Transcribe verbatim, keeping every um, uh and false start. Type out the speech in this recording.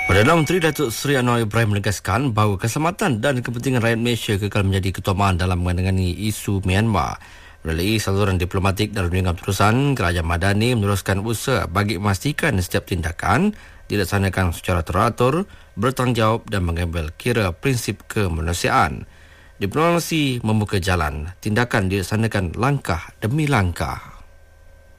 Perdana Menteri Datuk Seri Anwar Ibrahim menegaskan bahawa keselamatan dan kepentingan rakyat Malaysia kekal menjadi keutamaan dalam menangani isu Myanmar. Melalui saluran diplomatik dan dengan terusan, Kerajaan Madani meneruskan usaha bagi memastikan setiap tindakan dilaksanakan secara teratur, bertanggungjawab dan mengambil kira prinsip kemanusiaan. Diplomasi membuka jalan, tindakan dilaksanakan langkah demi langkah.